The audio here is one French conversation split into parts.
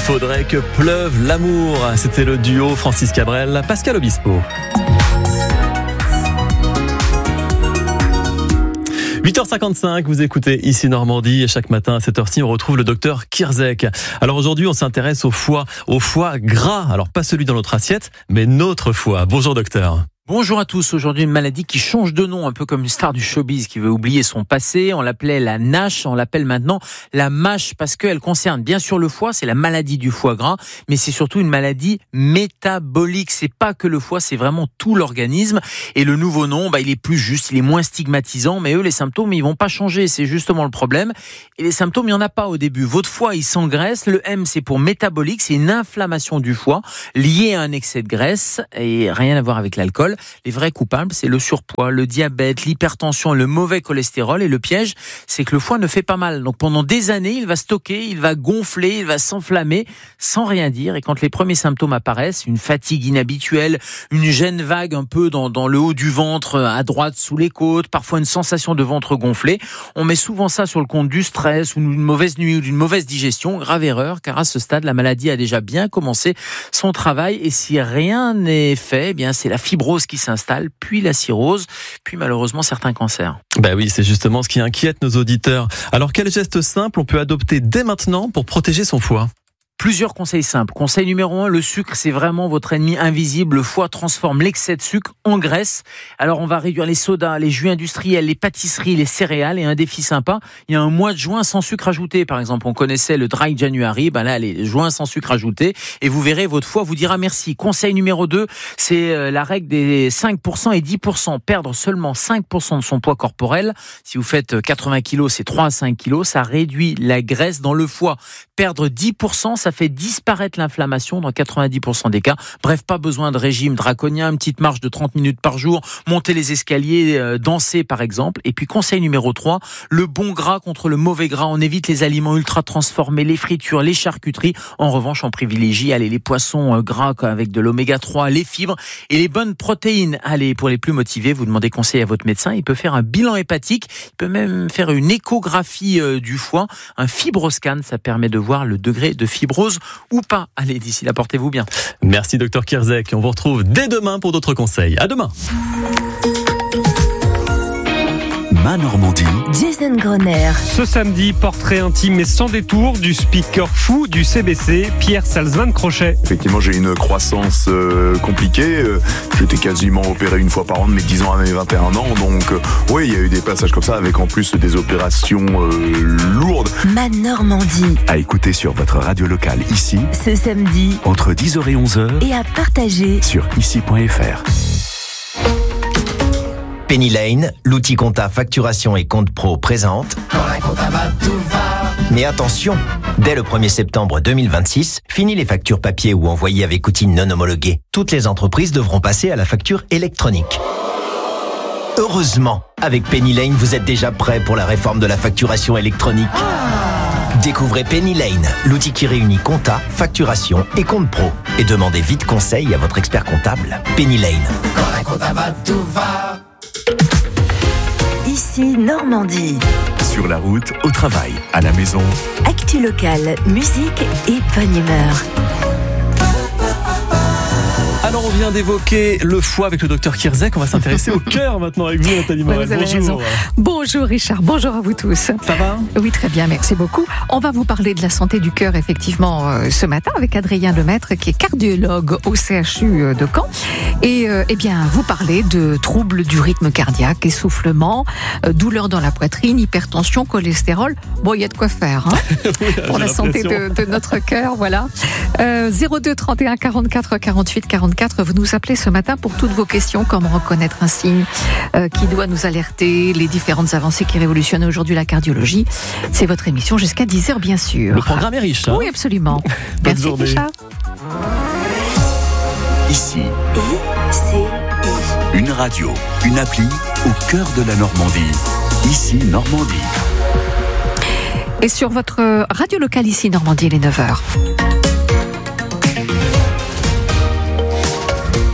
faudrait que pleuve l'amour. C'était le duo Francis Cabrel, Pascal Obispo. 8h55, vous écoutez Ici Normandie et chaque matin à cette heure-ci, on retrouve le docteur Kierzek. Alors aujourd'hui, on s'intéresse au foie gras. Alors pas celui dans notre assiette, mais notre foie. Bonjour docteur. Bonjour à tous. Aujourd'hui, une maladie qui change de nom, un peu comme une star du showbiz qui veut oublier son passé. On l'appelait la NASH, on l'appelle maintenant la MASH parce qu'elle concerne bien sûr le foie, c'est la maladie du foie gras, mais c'est surtout une maladie métabolique. C'est pas que le foie, c'est vraiment tout l'organisme. Et le nouveau nom, il est plus juste, il est moins stigmatisant, mais eux, les symptômes, ils vont pas changer. C'est justement le problème. Et les symptômes, il y en a pas au début. Votre foie, il s'engraisse. Le M, c'est pour métabolique. C'est une inflammation du foie liée à un excès de graisse et rien à voir avec l'alcool. Les vrais coupables, c'est le surpoids, le diabète, l'hypertension, le mauvais cholestérol. Et le piège, c'est que le foie ne fait pas mal. Donc pendant des années, il va stocker, il va gonfler, il va s'enflammer sans rien dire. Et quand les premiers symptômes apparaissent, une fatigue inhabituelle, une gêne vague un peu dans le haut du ventre, à droite, sous les côtes, parfois une sensation de ventre gonflé, on met souvent ça sur le compte du stress ou d'une mauvaise nuit ou d'une mauvaise digestion. Grave erreur, car à ce stade, la maladie a déjà bien commencé son travail. Et si rien n'est fait, c'est la fibrose qui s'installe, puis la cirrhose, puis malheureusement certains cancers. Oui, c'est justement ce qui inquiète nos auditeurs. Alors quel geste simple on peut adopter dès maintenant pour protéger son foie ? Plusieurs conseils simples. Conseil numéro 1, le sucre, c'est vraiment votre ennemi invisible. Le foie transforme l'excès de sucre en graisse. Alors, on va réduire les sodas, les jus industriels, les pâtisseries, les céréales. Et un défi sympa, il y a un mois de juin sans sucre ajouté. Par exemple, on connaissait le Dry January. Là, les juin sans sucre ajouté. Et vous verrez, votre foie vous dira merci. Conseil numéro 2, c'est la règle des 5% et 10%. Perdre seulement 5% de son poids corporel. Si vous faites 80 kilos, c'est 3 à 5 kilos. Ça réduit la graisse dans le foie. Perdre 10%, ça fait disparaître l'inflammation dans 90% des cas. Bref, pas besoin de régime draconien, une petite marche de 30 minutes par jour, monter les escaliers, danser par exemple. Et puis conseil numéro 3, le bon gras contre le mauvais gras. On évite les aliments ultra transformés, les fritures, les charcuteries. En revanche, on privilégie les poissons gras avec de l'oméga 3, les fibres et les bonnes protéines. Allez, pour les plus motivés, vous demandez conseil à votre médecin. Il peut faire un bilan hépatique, il peut même faire une échographie du foie, un fibroscan, ça permet de voir le degré de fibrose ou pas. Allez, d'ici là, portez-vous bien. Merci Dr Kierzek. On vous retrouve dès demain pour d'autres conseils. À demain. Ma Normandie. Jason Grosner. Ce samedi, portrait intime mais sans détour du speaker fou du CBC, Pierre Salzman-Crochet. Effectivement, j'ai une croissance compliquée. J'étais quasiment opéré une fois par an de mes 10 ans à mes 21 ans. Donc, oui, il y a eu des passages comme ça avec en plus des opérations lourdes. Ma Normandie. À écouter sur votre radio locale ici. Ce samedi. Entre 10h et 11h. Et à partager sur ici.fr. Penny Lane, l'outil compta facturation et compte pro présente. Quand la compta va, tout va. Mais attention, dès le 1er septembre 2026, fini les factures papier ou envoyées avec outils non homologués. Toutes les entreprises devront passer à la facture électronique. Heureusement, avec Penny Lane, vous êtes déjà prêt pour la réforme de la facturation électronique. Découvrez Penny Lane, l'outil qui réunit compta, facturation et compte pro. Et demandez vite conseil à votre expert comptable. Penny Lane. Quand la compta va, tout va. Ici Normandie. Sur la route, au travail, à la maison. Actu locale, musique et bonne humeur. Alors on vient d'évoquer le foie avec le docteur Kierzek. On va s'intéresser au cœur maintenant avec vous, Nathalie Morel. Bonjour. Bonjour Richard, bonjour à vous tous. Ça va ? Oui, très bien, merci beaucoup. On va vous parler de la santé du cœur effectivement ce matin avec Adrien Lemaître qui est cardiologue au CHU de Caen. Et vous parlez de troubles du rythme cardiaque, essoufflement, douleur dans la poitrine, hypertension, cholestérol. Bon, il y a de quoi faire Oui, pour la santé de notre cœur, voilà. 02 31 44 48 44. Vous nous appelez ce matin pour toutes vos questions, comment reconnaître un signe qui doit nous alerter, les différentes avancées qui révolutionnent aujourd'hui la cardiologie. C'est votre émission jusqu'à 10h, bien sûr. Le programme est riche. Oui, absolument. Merci, journée. Richard. Ici. ICI. Une radio, une appli au cœur de la Normandie. Ici, Normandie. Et sur votre radio locale ici, Normandie, il est 9h.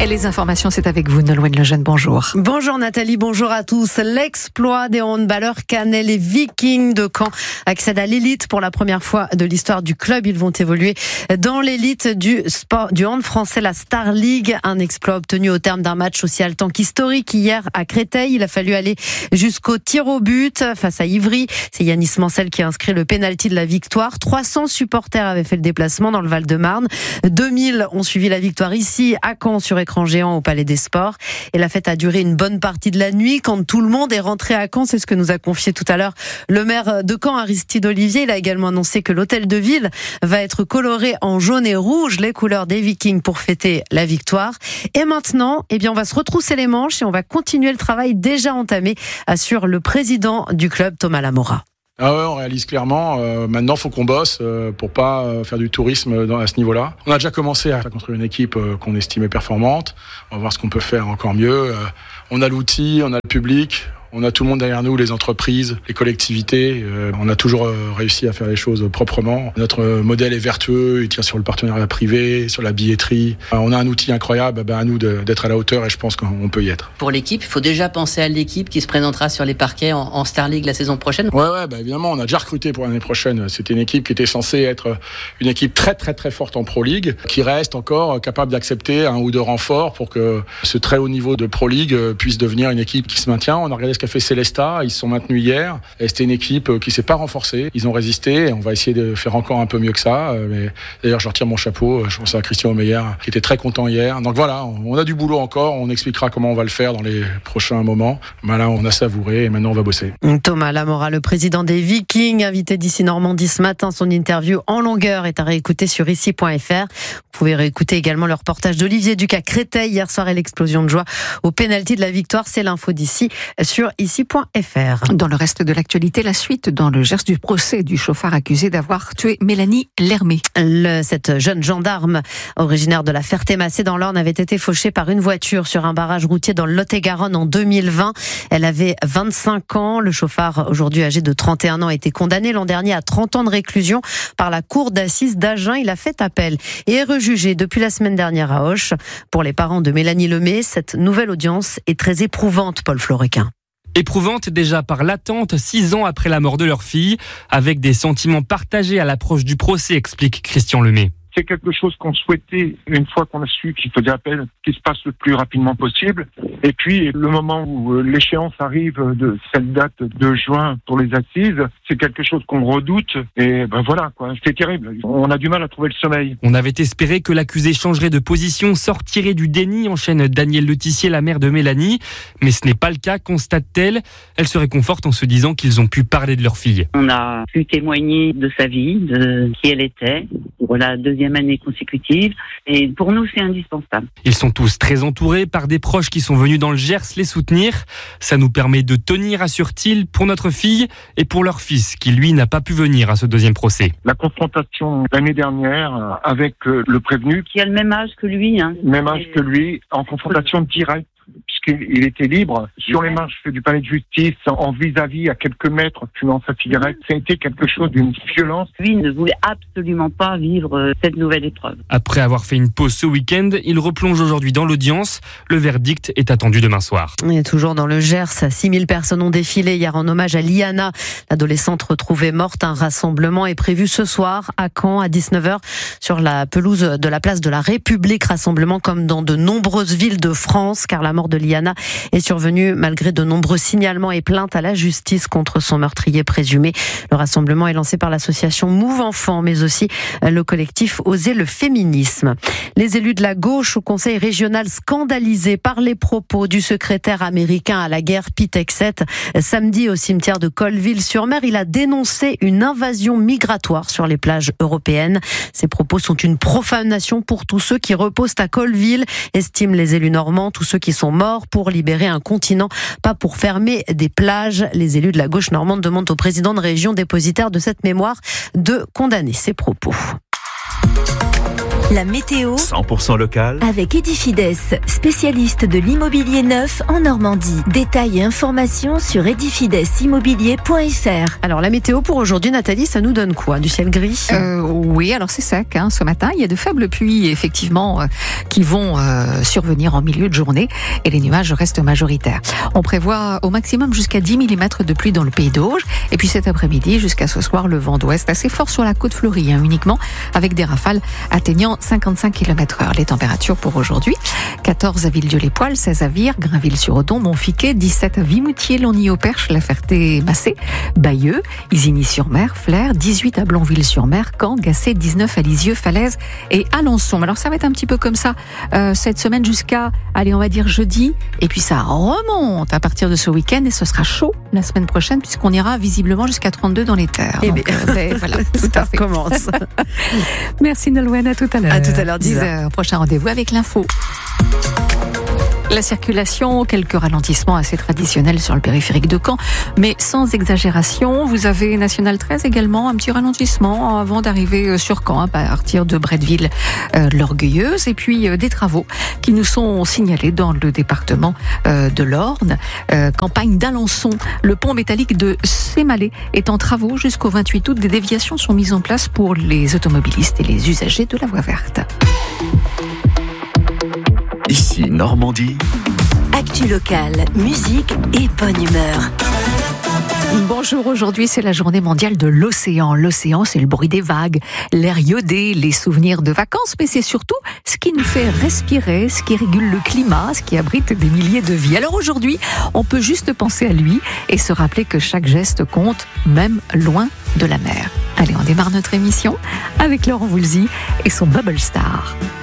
Et les informations, c'est avec vous, Nolwenn Lejeune. Bonjour. Bonjour Nathalie, bonjour à tous. L'exploit des handballeurs cannais, les Vikings de Caen, accèdent à l'élite pour la première fois de l'histoire du club. Ils vont évoluer dans l'élite du hand français, la Star League. Un exploit obtenu au terme d'un match aussi haletant qu'historique hier à Créteil. Il a fallu aller jusqu'au tir au but face à Ivry. C'est Yanis Mancel qui a inscrit le pénalty de la victoire. 300 supporters avaient fait le déplacement dans le Val-de-Marne. 2000 ont suivi la victoire ici à Caen sur écran géant au Palais des Sports. Et la fête a duré une bonne partie de la nuit quand tout le monde est rentré à Caen. C'est ce que nous a confié tout à l'heure le maire de Caen, Aristide Olivier. Il a également annoncé que l'hôtel de ville va être coloré en jaune et rouge, les couleurs des Vikings, pour fêter la victoire. Et maintenant, on va se retrousser les manches et on va continuer le travail déjà entamé, assure le président du club, Thomas Lamora. Ah ouais, on réalise clairement. Maintenant, faut qu'on bosse pour pas faire du tourisme à ce niveau-là. On a déjà commencé à construire une équipe qu'on estimait performante. On va voir ce qu'on peut faire encore mieux. On a l'outil, on a le public. On a tout le monde derrière nous, les entreprises, les collectivités. On a toujours réussi à faire les choses proprement. Notre modèle est vertueux, il tient sur le partenariat privé, sur la billetterie. On a un outil incroyable, à nous d'être à la hauteur et je pense qu'on peut y être. Pour l'équipe, il faut déjà penser à l'équipe qui se présentera sur les parquets en Star League la saison prochaine. Ouais, évidemment, on a déjà recruté pour l'année prochaine. C'était une équipe qui était censée être une équipe très très très forte en Pro League, qui reste encore capable d'accepter un ou deux renforts pour que ce très haut niveau de Pro League puisse devenir une équipe qui se maintient. On a regardé qu'a fait Célestat, ils se sont maintenus hier et c'était une équipe qui s'est pas renforcée, ils ont résisté et on va essayer de faire encore un peu mieux que ça, mais d'ailleurs je retire mon chapeau, je pense à Christian Omeyer qui était très content hier, donc voilà, on a du boulot encore, on expliquera comment on va le faire dans les prochains moments, mais là on a savouré et maintenant on va bosser. Thomas Lamora, le président des Vikings, invité d'Ici Normandie ce matin, son interview en longueur est à réécouter sur ici.fr. Vous pouvez réécouter également le reportage d'Olivier Duc à Créteil hier soir et l'explosion de joie au pénalty de la victoire. C'est l'info d'ici sur ici.fr. Dans le reste de l'actualité, la suite dans le Gers du procès du chauffard accusé d'avoir tué Mélanie Lermé. Cette jeune gendarme originaire de la Ferté-Massé dans l'Orne avait été fauchée par une voiture sur un barrage routier dans le Lot-et-Garonne en 2020. Elle avait 25 ans. Le chauffard, aujourd'hui âgé de 31 ans, a été condamné l'an dernier à 30 ans de réclusion par la cour d'assises d'Agen. Il a fait appel et est rejugé depuis la semaine dernière à Auch. Pour les parents de Mélanie Lermé, cette nouvelle audience est très éprouvante, Paul Florequin. Éprouvante déjà par l'attente 6 ans après la mort de leur fille, avec des sentiments partagés à l'approche du procès, explique Christian Lemay. C'est quelque chose qu'on souhaitait une fois qu'on a su qu'il faisait appel, qu'il se passe le plus rapidement possible. Et puis, le moment où l'échéance arrive de cette date de juin pour les assises, c'est quelque chose qu'on redoute. Et voilà, c'est terrible. On a du mal à trouver le sommeil. On avait espéré que l'accusé changerait de position, sortirait du déni, enchaîne Danielle Letissier, la mère de Mélanie. Mais ce n'est pas le cas, constate-t-elle. Elle se réconforte en se disant qu'ils ont pu parler de leur fille. On a pu témoigner de sa vie, de qui elle était, pour la deuxième année consécutive. Et pour nous, c'est indispensable. Ils sont tous très entourés par des proches qui sont venus dans le Gers les soutenir. Ça nous permet de tenir, assure-t-il, pour notre fille et pour leur fils, qui lui n'a pas pu venir à ce deuxième procès. La confrontation l'année dernière avec le prévenu, qui a le même âge que lui. Même âge que lui, en confrontation directe, puisqu'il était libre, sur les marches du palais de justice, en vis-à-vis, à quelques mètres, fumant sa cigarette. Ça a été quelque chose d'une violence. Lui ne voulait absolument pas vivre cette nouvelle épreuve. Après avoir fait une pause ce week-end, il replonge aujourd'hui dans l'audience. Le verdict est attendu demain soir. Et toujours dans le Gers, 6000 personnes ont défilé hier en hommage à Liana, l'adolescente retrouvée morte. Un rassemblement est prévu ce soir à Caen à 19h sur la pelouse de la place de la République. Rassemblement comme dans de nombreuses villes de France, car la mort de Liana est survenue malgré de nombreux signalements et plaintes à la justice contre son meurtrier présumé. Le rassemblement est lancé par l'association Move Enfants, mais aussi le collectif Oser le féminisme. Les élus de la gauche au conseil régional scandalisés par les propos du secrétaire américain à la guerre Pete Hegseth. Samedi au cimetière de Colleville-sur-Mer, il a dénoncé une invasion migratoire sur les plages européennes. Ces propos sont une profanation pour tous ceux qui reposent à Colleville, estiment les élus normands, tous ceux qui sont morts pour libérer un continent, pas pour fermer des plages. Les élus de la gauche normande demandent au président de région dépositaire de cette mémoire de condamner ces propos. La météo 100% local. avec Edifides, spécialiste de l'immobilier neuf en Normandie. Détails et informations sur edifidеsimmobilier.fr. Alors la météo pour aujourd'hui, Nathalie, ça nous donne quoi? Du ciel gris? Oui, alors c'est sec ce matin. Il y a de faibles pluies effectivement qui vont survenir en milieu de journée et les nuages restent majoritaires. On prévoit au maximum jusqu'à 10 mm de pluie dans le Pays d'Auge et puis cet après-midi jusqu'à ce soir le vent d'ouest assez fort sur la côte fleurie uniquement avec des rafales atteignant 55 km/h. Les températures pour aujourd'hui, 14 à Villedieu-les-Poêles, 16 à Vire, Grainville-sur-Odon, Montfiquet, 17 à Vimoutier, Longny-au-Perche, La Ferté-Massé, Bayeux, Isigny-sur-Mer, Flers, 18 à Blonville-sur-Mer, Caen, Gacé, 19 à Lisieux, Falaise et Alençon. Alors ça va être un petit peu comme ça cette semaine jusqu'à, allez, on va dire jeudi, et puis ça remonte à partir de ce week-end et ce sera chaud la semaine prochaine puisqu'on ira visiblement jusqu'à 32 dans les terres. Eh Donc, voilà, tout à fait. Commence. Merci Nolwenn, à tout à l'heure. À tout à l'heure, 10h. Prochain rendez-vous avec l'info. La circulation, quelques ralentissements assez traditionnels sur le périphérique de Caen, mais sans exagération. Vous avez National 13 également, un petit ralentissement avant d'arriver sur Caen, à partir de Bretteville, l'Orgueilleuse, et puis des travaux qui nous sont signalés dans le département de l'Orne. Campagne d'Alençon, le pont métallique de Sémalé est en travaux jusqu'au 28 août. Des déviations sont mises en place pour les automobilistes et les usagers de la voie verte. Ici Normandie. Actu locale, musique et bonne humeur. Bonjour, aujourd'hui c'est la journée mondiale de l'océan. L'océan, c'est le bruit des vagues, l'air iodé, les souvenirs de vacances, mais c'est surtout ce qui nous fait respirer, ce qui régule le climat, ce qui abrite des milliers de vies. Alors aujourd'hui, on peut juste penser à lui et se rappeler que chaque geste compte, même loin de la mer. Allez, on démarre notre émission avec Laurent Voulzy et son Bubble Star.